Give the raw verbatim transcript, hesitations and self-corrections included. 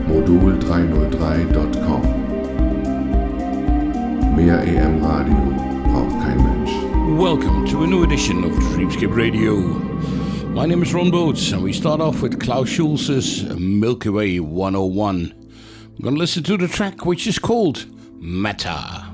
modul dreihundertdrei Punkt com. Mehr E M Radio braucht kein Mensch. Welcome to a new edition of Dreamscape Radio. My name is Ron Boats, and we start off with Klaus Schulze's Milky Way one oh one. We're going to listen to the track which is called Meta.